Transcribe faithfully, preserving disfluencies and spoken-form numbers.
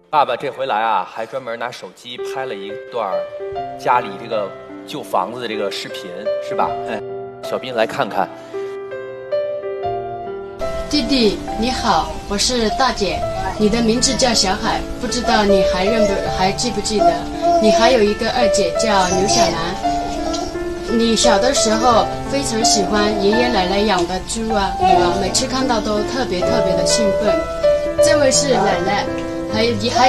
爸爸这回来啊，还专门拿手机拍了一段家里这个旧房子的这个视频，是吧？哎，小斌来看看。 弟弟你好，我是大姐，你的名字叫小海，不知道你还认不还记不记得？你还有一个二姐叫刘小兰。你小的时候非常喜欢爷爷奶奶养的猪啊牛啊，每次看到都特别特别的兴奋。这位是奶奶，还有还。